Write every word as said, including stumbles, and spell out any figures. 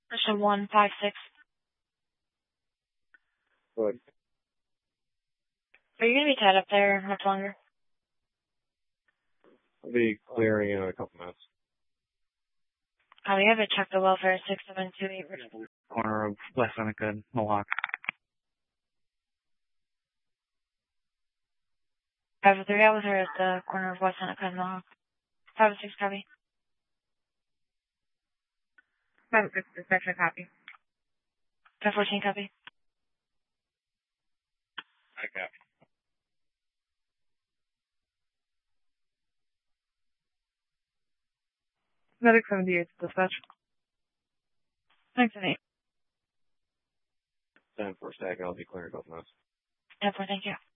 Person one five six. Good. Are you gonna be tied up there much longer? I'll be clearing in a couple minutes. Oh, we have it check the welfare six seven two eight. Corner of West Seneca and Mohawk. Five oh three, I was here at the corner of West Seneca and Mohawk. Five oh six, copy. Five oh six, dispatcher, copy. Five fourteen, copy. I copy. Medic seventy-eight, dispatch. Thanks, Annie. ten four stack, I'll be clearing a couple minutes. ten four, thank you.